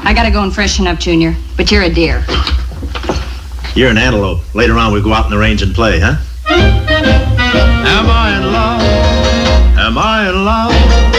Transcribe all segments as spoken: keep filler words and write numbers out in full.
I gotta go and freshen up, Junior. But you're a dear. You're an antelope. Later on, we go out in the range and play, huh? Am I in love? Am I in love?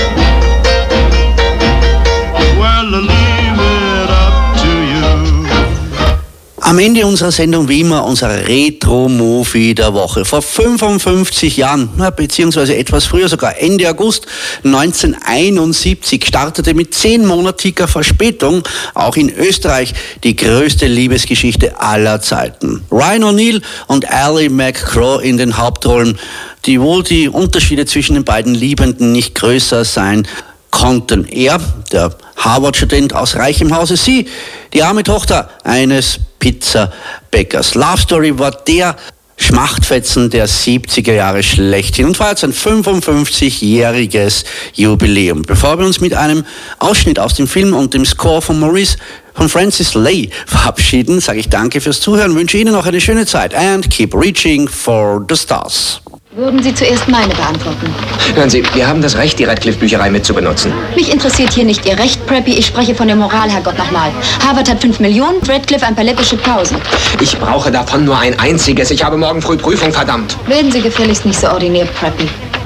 Well, leave it up to you. Am Ende unserer Sendung wie immer unser Retro-Movie der Woche. Vor fünfundfünfzig Jahren, beziehungsweise etwas früher, sogar Ende August neunzehnhunderteinundsiebzig, startete mit zehnmonatiger Verspätung auch in Österreich die größte Liebesgeschichte aller Zeiten. Ryan O'Neill und Ally McCraw in den Hauptrollen, die wohl die Unterschiede zwischen den beiden Liebenden nicht größer sein konnten. Er, der Harvard-Student aus reichem Hause, sie, die arme Tochter eines Pizzabäckers. Love Story war der Schmachtfetzen der siebziger Jahre schlechthin und feiert sein fünfundfünfzigjähriges Jubiläum. Bevor wir uns mit einem Ausschnitt aus dem Film und dem Score von Maurice von Francis Lay verabschieden, sage ich danke fürs Zuhören, wünsche Ihnen noch eine schöne Zeit and keep reaching for the stars. Würden Sie zuerst meine beantworten? Hören Sie, wir haben das Recht, die Radcliffe-Bücherei mitzubenutzen. Mich interessiert hier nicht Ihr Recht, Preppy. Ich spreche von der Moral, Herrgott, nochmal. Harvard hat fünf Millionen, Radcliffe ein paar läppische tausend. Ich brauche davon nur ein einziges. Ich habe morgen früh Prüfung, verdammt. Werden Sie gefälligst nicht so ordinär, Preppy.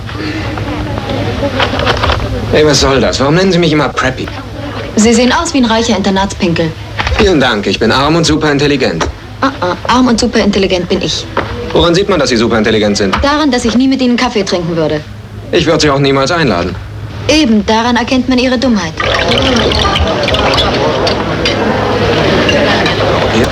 Hey, was soll das? Warum nennen Sie mich immer Preppy? Sie sehen aus wie ein reicher Internatspinkel. Vielen Dank, ich bin arm und superintelligent. Ah, ah, arm und superintelligent bin ich. Woran sieht man, dass Sie superintelligent sind? Daran, dass ich nie mit Ihnen Kaffee trinken würde. Ich würde Sie auch niemals einladen. Eben, daran erkennt man Ihre Dummheit. Hier,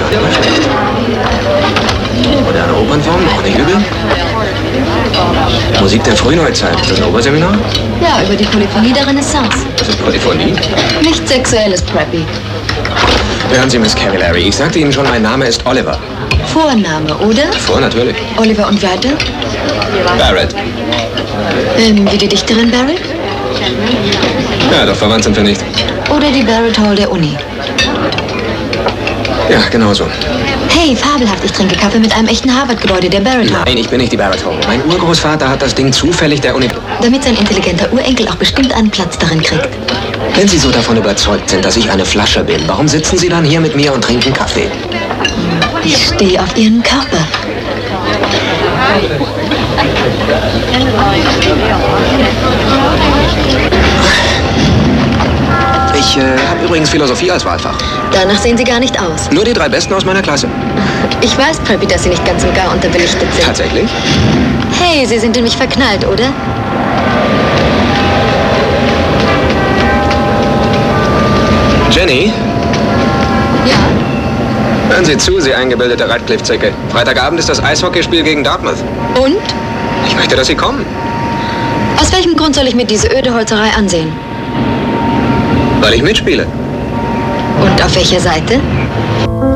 moderne Opernform, auch nicht übel. Musik der Frühneuzeit, ist das ein Oberseminar? Ja, über die Polyphonie der Renaissance. Das ist Polyphonie? Nichts Sexuelles, Preppy. Hören Sie, Miss Cavallari, ich sagte Ihnen schon, mein Name ist Oliver. Vorname, oder? Vor, natürlich. Oliver und weiter? Barrett. Ähm, wie die Dichterin Barrett? Ja, doch verwandt sind wir nicht. Oder die Barrett Hall der Uni? Ja, genau so. Hey, fabelhaft, ich trinke Kaffee mit einem echten Harvard-Gebäude, der Barrett Hall. Nein, ich bin nicht die Barrett Hall. Mein Urgroßvater hat das Ding zufällig der Uni... Damit sein intelligenter Urenkel auch bestimmt einen Platz darin kriegt. Wenn Sie so davon überzeugt sind, dass ich eine Flasche bin, warum sitzen Sie dann hier mit mir und trinken Kaffee? Ich stehe auf Ihren Körper. Ich äh, habe übrigens Philosophie als Wahlfach. Danach sehen Sie gar nicht aus. Nur die drei Besten aus meiner Klasse. Ich weiß, Preppy, dass Sie nicht ganz und gar unterbelichtet sind. Tatsächlich? Hey, Sie sind in mich verknallt, oder? Jenny? Ja? Hören Sie zu, Sie eingebildete Radcliffe-Zicke. Freitagabend ist das Eishockeyspiel gegen Dartmouth. Und? Ich möchte, dass Sie kommen. Aus welchem Grund soll ich mir diese öde Holzerei ansehen? Weil ich mitspiele. Und auf welcher Seite?